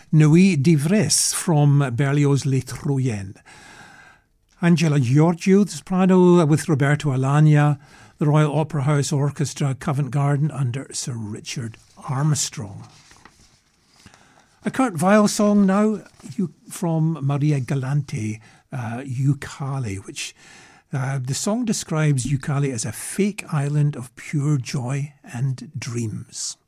Nuit d'Ivresse from Berlioz' Les Troyens. Angela Giorgio, the soprano with Roberto Alagna, the Royal Opera House Orchestra, Covent Garden under Sir Richard Armstrong. A Kurt Weill song now from Maria Galante, Ucale, which the song describes Ucale as a fake island of pure joy and dreams.